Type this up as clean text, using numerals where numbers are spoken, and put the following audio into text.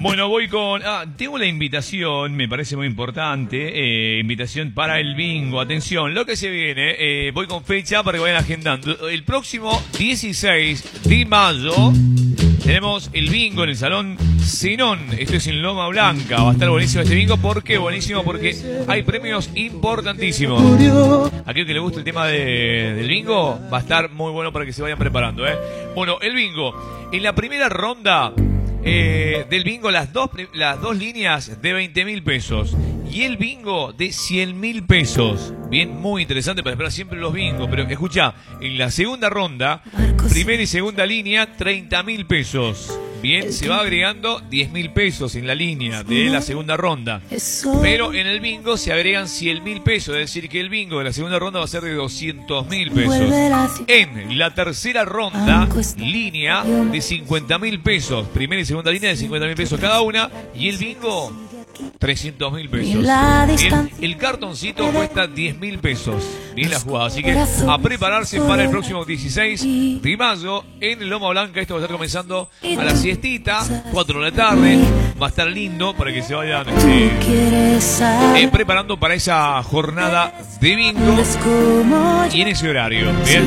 Bueno, voy con... tengo la invitación, me parece muy importante, invitación para el bingo. Atención, lo que se viene, voy con fecha para que vayan agendando. El próximo 16 de mayo tenemos el bingo en el Salón Zenón. Esto es en Loma Blanca. Va a estar buenísimo este bingo. ¿Por qué? Buenísimo porque hay premios importantísimos. Aquel que le guste el tema del bingo va a estar muy bueno para que se vayan preparando, Bueno, el bingo. En la primera ronda... del bingo, las dos líneas de 20.000 pesos y el bingo de 100.000 pesos. Bien, muy interesante para esperar siempre los bingos. Pero escucha, en la segunda ronda, primera y segunda línea, 30.000 pesos. Bien, se va agregando 10.000 pesos en la línea de la segunda ronda. Pero en el bingo se agregan 100.000 pesos. Es decir, que el bingo de la segunda ronda va a ser de 200.000 pesos. En la tercera ronda, línea de 50.000 pesos. Primera y segunda línea de 50.000 pesos cada una. Y el bingo, 300.000 pesos. Bien, el cartoncito cuesta 10.000 pesos. Bien la jugada. Así que a prepararse para el próximo 16 de mayo en el Loma Blanca. Esto va a estar comenzando a la siestita, 4 de la tarde. Va a estar lindo para que se vayan preparando para esa jornada de bingo y en ese horario. Bien.